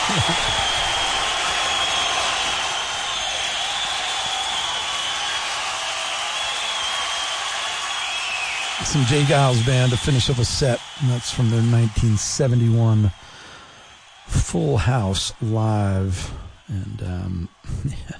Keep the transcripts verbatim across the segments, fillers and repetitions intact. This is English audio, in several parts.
Some Jay Giles Band to finish up a set, and that's from their nineteen seventy-one Full House Live. And, um, yeah.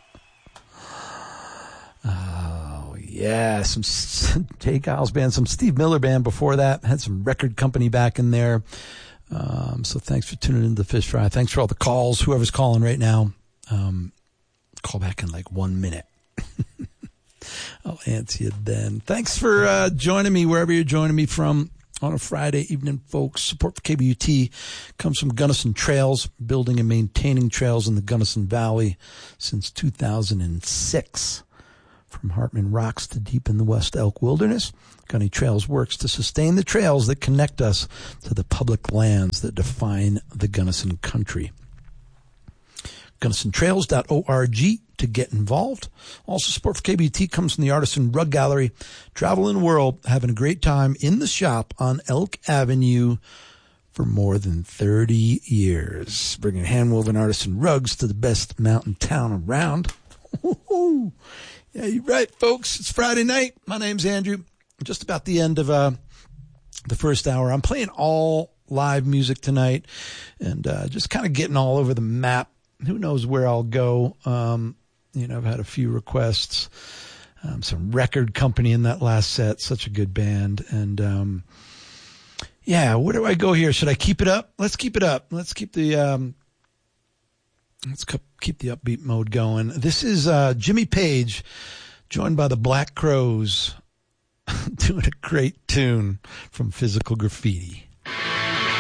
Oh, yeah, some, some Jay Giles Band, some Steve Miller Band before that. Had some record company back in there. Um, so thanks for tuning into the Fish Fry. Thanks for all the calls. Whoever's calling right now, um, call back in like one minute. I'll answer you then. Thanks for uh, joining me wherever you're joining me from on a Friday evening, folks. Support for K B U T comes from Gunnison Trails, building and maintaining trails in the Gunnison Valley since two thousand six. From Hartman Rocks to deep in the West Elk Wilderness, Gunny Trails works to sustain the trails that connect us to the public lands that define the Gunnison country. Gunnison Trails dot org to get involved. Also, support for K B U T comes from the Artisan Rug Gallery. Traveling the world, having a great time in the shop on Elk Avenue for more than thirty years. Bringing hand-woven artisan rugs to the best mountain town around. Yeah, you're right, folks. It's Friday night. My name's Andrew. Just about the end of uh, the first hour. I'm playing all live music tonight and uh, just kind of getting all over the map. Who knows where I'll go. Um, you know, I've had a few requests. Um, some record company in that last set. Such a good band. And, um, yeah, where do I go here? Should I keep it up? Let's keep it up. Let's keep the, um, let's keep the upbeat mode going. This is, uh, Jimmy Page, joined by the Black Crowes, doing a great tune from Physical Graffiti.